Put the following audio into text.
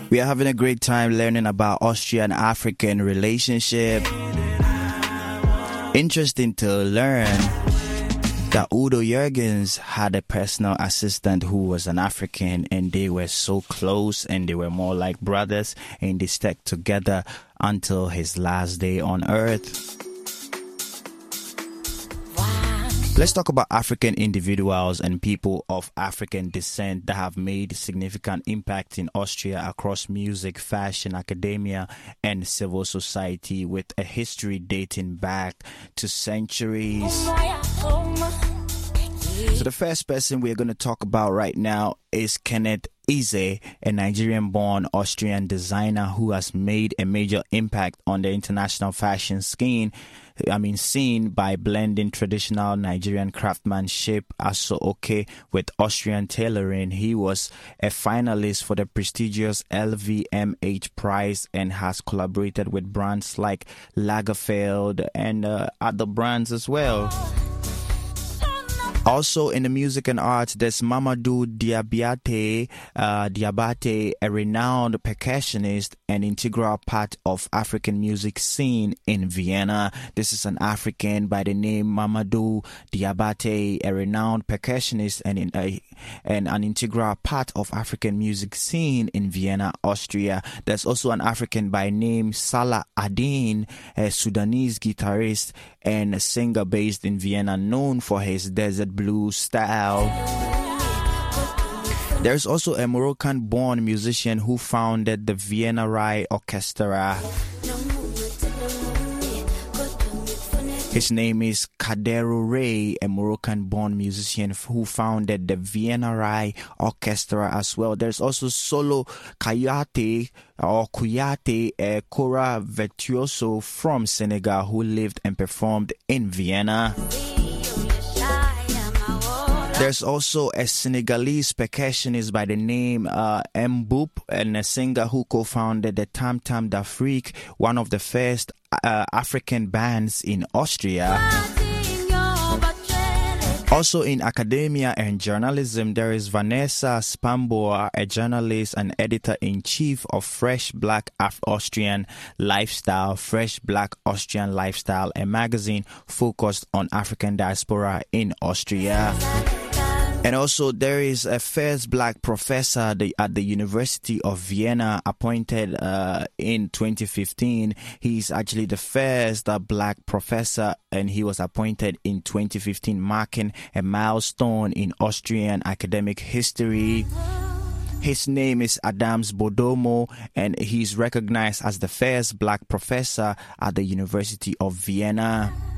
We are having a great time learning about Austrian-African relationship. Interesting to learn that Udo Jürgens had a personal assistant who was an African, and they were so close and they were more like brothers, and they stuck together until his last day on earth. Let's talk about African individuals and people of African descent that have made significant impact in Austria across music, fashion, academia, and civil society, with a history dating back to centuries. So the first person we're going to talk about right now is Kenneth Eze, a Nigerian-born Austrian designer who has made a major impact on the international fashion scene by blending traditional Nigerian craftsmanship aso-oke with Austrian tailoring. He was a finalist for the prestigious LVMH prize and has collaborated with brands like Lagerfeld and other brands as well. Also in the music and arts, there's Mamadou Diabate, a renowned percussionist and integral part of African music scene in Vienna. This is an African by the name Mamadou Diabate, a renowned percussionist and an integral part of African music scene in Vienna, Austria. There's also an African by name Salah Adin, a Sudanese guitarist and a singer based in Vienna, known for his desert blues style. There's also a Moroccan-born musician who founded the Vienna Rai Orchestra. His name is Kadero Ray, a Moroccan-born musician who founded the Vienna Rai Orchestra as well. There's also Solo Kayate, a kora virtuoso from Senegal who lived and performed in Vienna. There's also a Senegalese percussionist by the name Mboop, and a singer who co-founded the Tam Tam d'Afrique, one of the first African bands in Austria. Also in academia and journalism, there is Vanessa Spamboa, a journalist and editor-in-chief of Fresh Black Austrian Lifestyle. Fresh Black Austrian Lifestyle, a magazine focused on African diaspora in Austria. And also there is a first black professor at the University of Vienna appointed in 2015. He's actually the first black professor, and he was appointed in 2015, marking a milestone in Austrian academic history. His name is Adams Bodomo, and he's recognized as the first black professor at the University of Vienna.